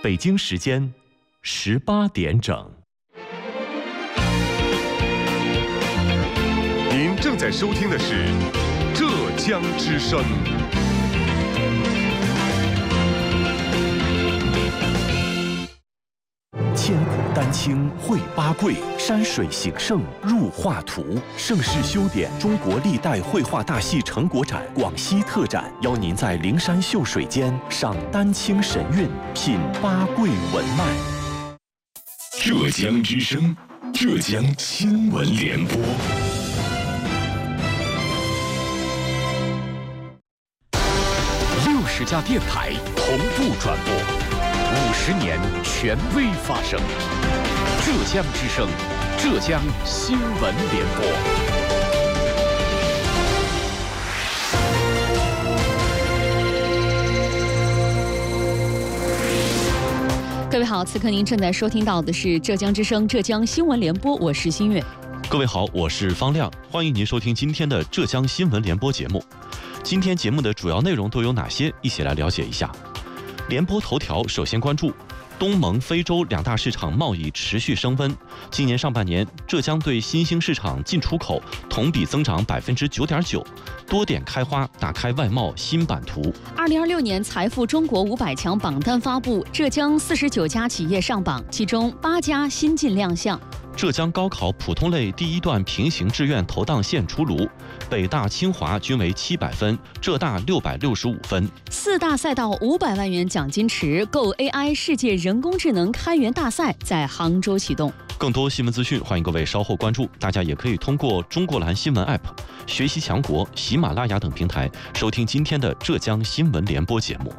北京时间18点整。 您正在收听的是浙江之声。 千古丹青绘八桂，山水形胜入画图。盛世修典中国历代绘画大戏成果展广西特展，邀您在灵山秀水间赏丹青神韵，品八桂文脉。 浙江之声，浙江新闻联播。 60家电台同步转播，50年权威发声。浙江之声，浙江新闻联播。 各位好，此刻您正在收听到的是浙江之声浙江新闻联播，我是新月。 各位好，我是方亮，欢迎您收听今天的浙江新闻联播节目。今天节目的主要内容都有哪些？一起来了解一下。联播头条首先关注东盟、非洲两大市场贸易持续升温。今年上半年，浙江对新兴市场进出口同比增长9.9%，多点开花，打开外贸新版图。 2026年财富中国500强榜单发布，浙江49家企业上榜，其中8家新晋亮相。 浙江高考普通类第一段平行志愿投档线出炉，北大、清华均为700分，浙大665分。 4大赛道500万元奖金池，Go AI 世界人工智能开源大赛在杭州启动。 更多新闻资讯，欢迎各位稍后关注。大家也可以通过中国蓝新闻 App、学习强国、喜马拉雅等平台收听今天的浙江新闻联播节目。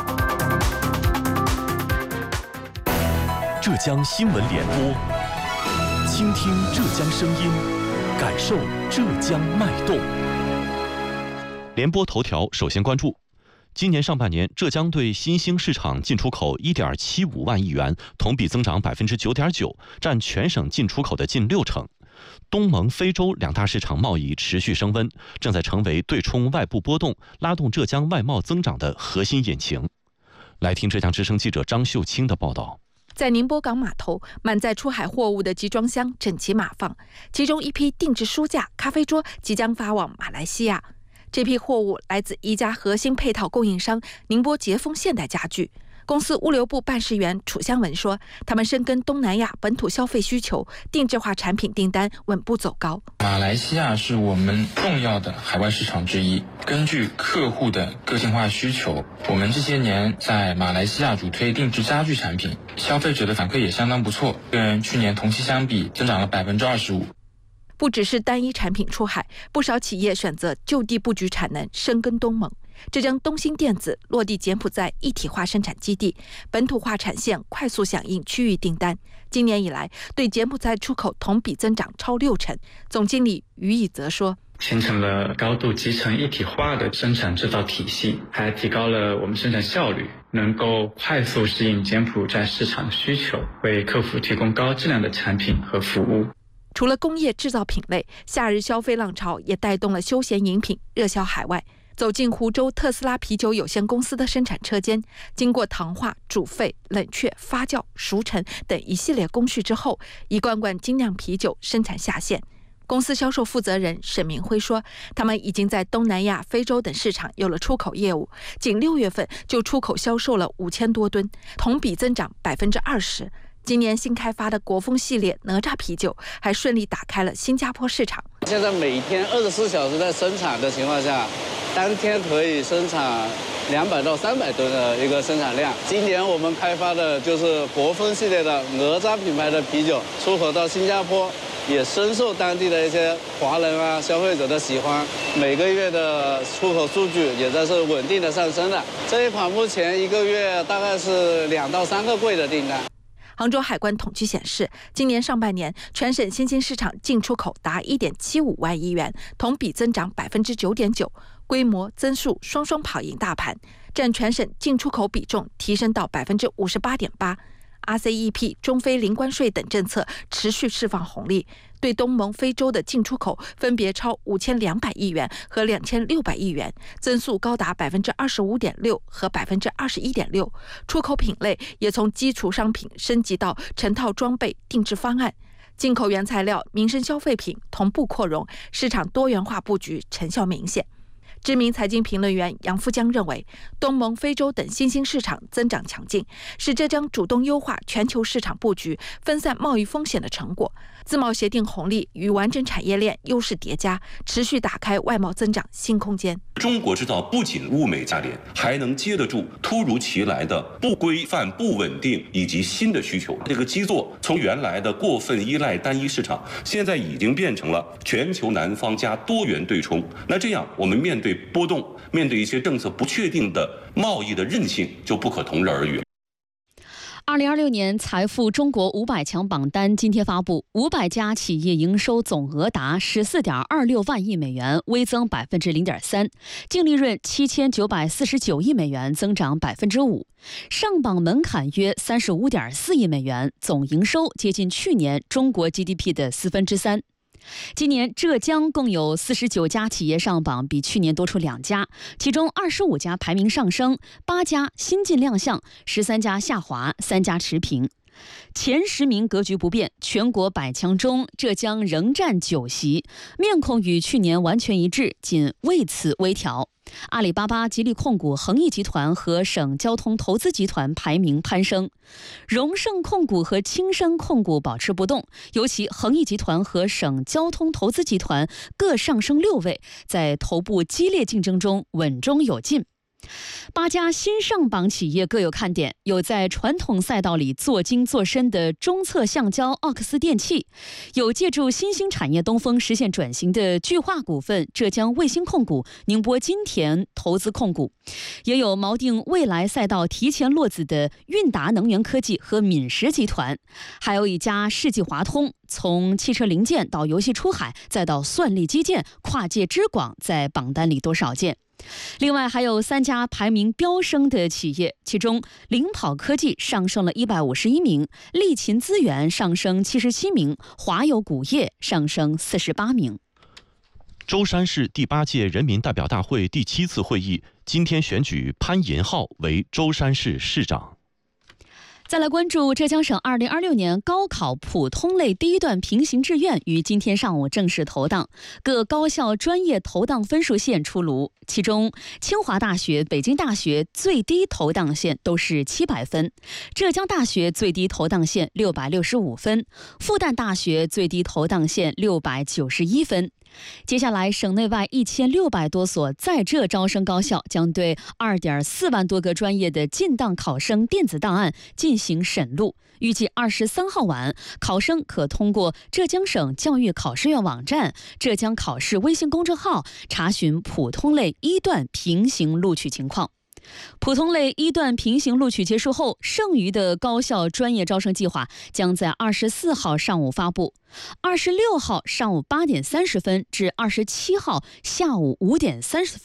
浙江新闻联播，倾听浙江声音，感受浙江脉动。联播头条首先关注，今年上半年，浙江对新兴市场进出口1.75万亿元，同比增长9.9%，占全省进出口的近60%。东盟、非洲两大市场贸易持续升温，正在成为对冲外部波动、拉动浙江外贸增长的核心引擎。来听浙江之声记者张秀清的报道。 在宁波港码头，满载出海货物的集装箱整齐码放，其中一批定制书架、咖啡桌即将发往马来西亚。这批货物来自一家核心配套供应商宁波捷丰现代家具。公司物流部办事员楚香文说，他们深耕东南亚本土消费需求，定制化产品订单稳步走高。 马来西亚是我们重要的海外市场之一，根据客户的个性化需求，我们这些年在马来西亚主推定制家具产品，消费者的反馈也相当不错，跟去年同期相比增长了25%。 不只是单一产品出海，不少企业选择就地布局产能，深耕东盟。浙江东兴电子落地柬埔寨一体化生产基地，本土化产线快速响应区域订单。今年以来，对柬埔寨出口同比增长超60%。总经理于以泽说， 形成了高度集成一体化的生产制造体系，还提高了我们生产效率，能够快速适应柬埔寨市场的需求，为客户提供高质量的产品和服务。 除了工业制造品类，夏日消费浪潮也带动了休闲饮品热销海外。走进湖州特斯拉啤酒有限公司的生产车间，经过糖化、煮沸、冷却、发酵、熟成等一系列工序之后，一罐罐精酿啤酒生产下线。公司销售负责人沈明辉说，他们已经在东南亚、非洲等市场有了出口业务，仅6月份就出口销售了5000多吨，同比增长20%。今年新开发的国风系列哪吒啤酒还顺利打开了新加坡市场。 现在每天24小时在生产的情况下，当天可以生产200到300吨的一个生产量。今年我们开发的就是国风系列的哪吒品牌的啤酒，出口到新加坡，也深受当地的一些华人啊消费者的喜欢。每个月的出口数据也在是稳定的上升的。这一款目前一个月大概是2到3个柜的订单。 杭州海关统计显示，今年上半年全省新兴市场进出口达1.75万亿元，同比增长9.9%，规模增速双双跑赢大盘，占全省进出口比重提升到58.8%。RCEP、中非零关税等政策持续释放红利， 对东盟、非洲的进出口分别超5200亿元和2600亿元，增速高达25.6%和21.6%。出口品类也从基础商品升级到成套装备、定制方案。进口原材料、民生消费品同步扩容，市场多元化布局成效明显。知名财经评论员杨富江认为，东盟、非洲等新兴市场增长强劲，是浙江主动优化全球市场布局、分散贸易风险的成果。自贸协定红利与完整产业链优势叠加，持续打开外贸增长新空间。 中国制造不仅物美价廉，还能接得住突如其来的不规范、不稳定以及新的需求。这个基座从原来的过分依赖单一市场，现在已经变成了全球南方加多元对冲。那这样，我们面对波动，面对一些政策不确定的贸易的韧性，就不可同日而语。 2026年财富中国500强榜单今天发布，500家企业营收总额达14.26万亿美元，微增0.3%，净利润7949亿美元，增长5%，上榜门槛约35.4亿美元，总营收接近去年中国 GDP 的3/4。今年浙江共有49家企业上榜，比去年多出2家，其中25家排名上升，8家新晋亮相，13家下滑，3家持平。前10名格局不变，全国100强中，浙江仍占9席，面孔与去年完全一致，仅位次微调。阿里巴巴、吉利控股、恒益集团和省交通投资集团排名攀升，荣盛控股和青山控股保持不动，尤其恒益集团和省交通投资集团各上升6位，在头部激烈竞争中稳中有进。8家新上榜企业各有看点，有在传统赛道里做精做深的中测橡胶奥克斯电器，有借助新兴产业东风实现转型的聚化股份、浙江卫星控股、宁波金田投资控股，也有锚定未来赛道提前落子的韵达能源科技和敏实集团，还有一家世纪华通，从汽车零件到游戏出海再到算力基建，跨界之广在榜单里多少见。另外还有3家排名飙升的企业，其中领跑科技上升了151名，力勤资源上升77名，华友钴业上升48名。 舟山市第8届人民代表大会第7次会议今天选举潘银浩为舟山市市长。 再来关注浙江省2026年高考普通类第1段平行志愿于今天上午正式投档，各高校专业投档分数线出炉，其中清华大学、北京大学最低投档线都是700分，浙江大学最低投档线665分，复旦大学最低投档线691分。接下来，省内外1600多所在浙招生高校将对2.4万多个专业的进档考生电子档案进行审录。预计23号晚，考生可通过浙江省教育考试院网站、浙江考试微信公众号查询普通类1段平行录取情况。普通类1段平行录取结束后，剩余的高校专业招生计划将在24号上午发布，26号上午8点30分至27号下午5点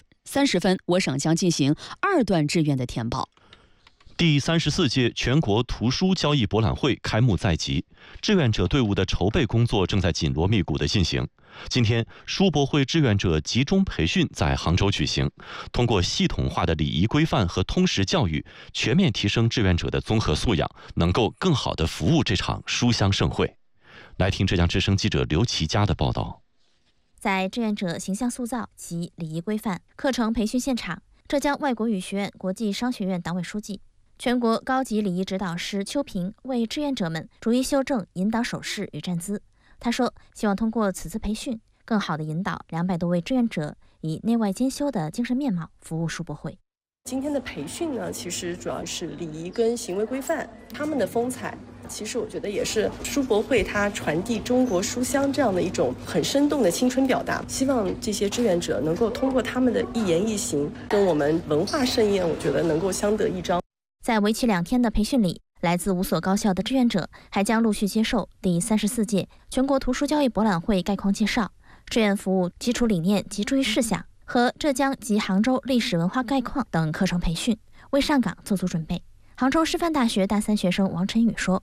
30分，我省将进行2段志愿的填报。 第34届全国图书交易博览会开幕在即，志愿者队伍的筹备工作正在紧锣密鼓地进行。今天，书博会志愿者集中培训在杭州举行，通过系统化的礼仪规范和通识教育，全面提升志愿者的综合素养，能够更好地服务这场书香盛会。来听浙江之声记者刘琦佳的报道。 在志愿者形象塑造及礼仪规范课程培训现场，浙江外国语学院国际商学院党委书记、全国高级礼仪指导师邱平为志愿者们逐一修正引导手势与站姿。他说，希望通过此次培训，更好地引导200多位志愿者以内外兼修的精神面貌服务书博会。 今天的培训呢，其实主要是礼仪跟行为规范，他们的风采，其实我觉得也是书博会它传递中国书香这样的一种很生动的青春表达。希望这些志愿者能够通过他们的一言一行，跟我们文化盛宴，我觉得能够相得益彰。 在为期2天的培训里，来自5所高校的志愿者还将陆续接受第34届全国图书交易博览会概况介绍、志愿服务基础理念及注意事项和浙江及杭州历史文化概况等课程培训，为上岗做足准备。杭州师范大学大3学生王晨宇说，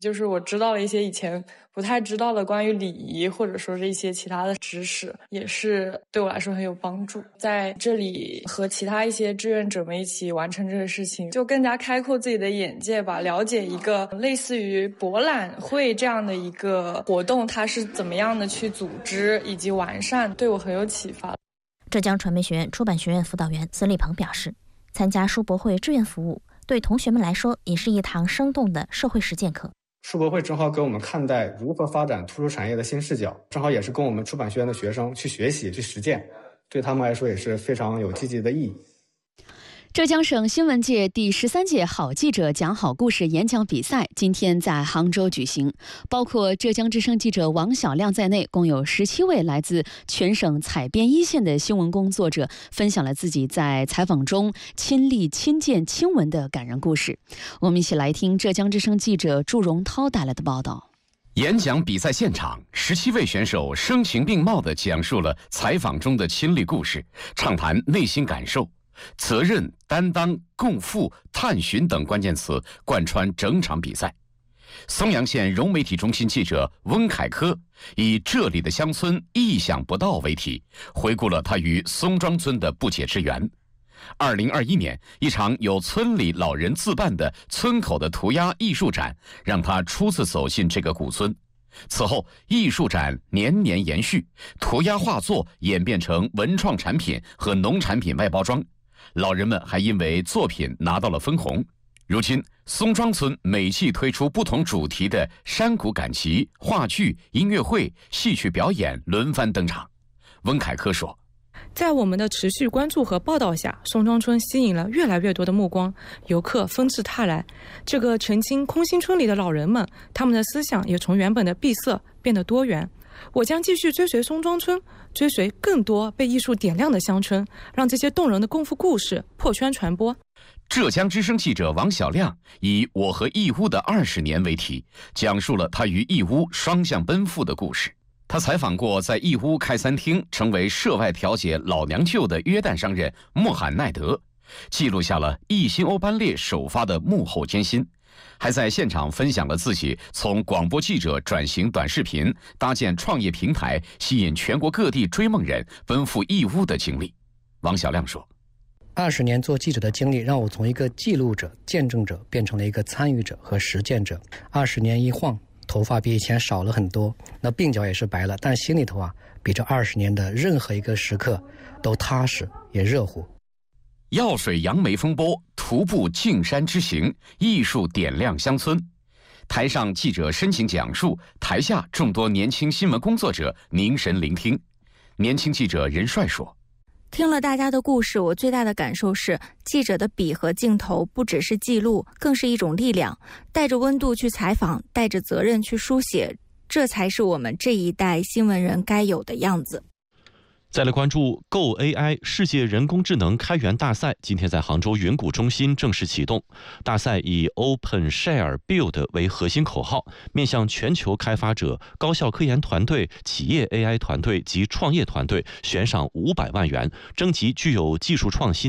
就是我知道了一些以前不太知道的关于礼仪，或者说是一些其他的知识，也是对我来说很有帮助。在这里和其他一些志愿者们一起完成这个事情，就更加开阔自己的眼界吧，了解一个类似于博览会这样的一个活动，它是怎么样的去组织以及完善，对我很有启发。 浙江传媒学院出版学院辅导员孙立鹏表示，参加书博会志愿服务对同学们来说也是一堂生动的社会实践课。 书博会正好给我们看待如何发展图书产业的新视角，正好也是跟我们出版学院的学生去学习、去实践，对他们来说也是非常有积极的意义。 浙江省新闻界第13届好记者讲好故事演讲比赛今天在杭州举行，包括浙江之声记者王小亮在内，共有17位来自全省采编一线的新闻工作者分享了自己在采访中亲历亲见亲闻的感人故事。我们一起来听浙江之声记者祝荣涛带来的报道。 演讲比赛现场，17位选手声情并茂地讲述了采访中的亲历故事，畅谈内心感受。责任、担当、共赴、探寻等关键词贯穿整场比赛。松阳县融媒体中心记者温凯科以“这里的乡村意想不到”为题，回顾了他与松庄村的不解之缘。2021年，一场由村里老人自办的村口的涂鸦艺术展，让他初次走进这个古村。此后，艺术展年年延续，涂鸦画作演变成文创产品和农产品外包装。老人们还因为作品拿到了分红。如今，松庄村每季推出不同主题的山谷赶集、话剧、音乐会、戏曲表演轮番登场。温凯科说， 在我们的持续关注和报道下，松庄村吸引了越来越多的目光，游客纷至沓来。这个曾经空心村里的老人们，他们的思想也从原本的闭塞变得多元。我将继续追随松庄村，追随更多被艺术点亮的乡村，让这些动人的功夫故事破圈传播。 浙江之声记者王小亮以“我和义乌的20年”为题，讲述了他与义乌双向奔赴的故事。他采访过在义乌开餐厅、成为涉外调解老娘舅的约旦商人莫罕奈德，记录下了一心欧班列首发的幕后艰辛。还在现场分享了自己从广播记者转型短视频、搭建创业平台，吸引全国各地追梦人奔赴义乌的经历。王小亮说 ：“20年做记者的经历，让我从一个记录者、见证者变成了一个参与者和实践者。20年一晃，头发比以前少了很多，那鬓角也是白了，但心里头比这20年的任何一个时刻都踏实也热乎。” 药水杨梅风波，徒步径山之行，艺术点亮乡村。台上记者深情讲述，台下众多年轻新闻工作者凝神聆听。年轻记者任帅说：“ 听了大家的故事，我最大的感受是，记者的笔和镜头不只是记录，更是一种力量，带着温度去采访，带着责任去书写，这才是我们这一代新闻人该有的样子。” 再来关注 Go AI 世界人工智能开源大赛，今天在杭州云谷中心正式启动。大赛以 Open Share Build 为核心口号，面向全球开发者、高校科研团队、企业 AI 团队及创业团队悬赏500万元，征集具有技术创新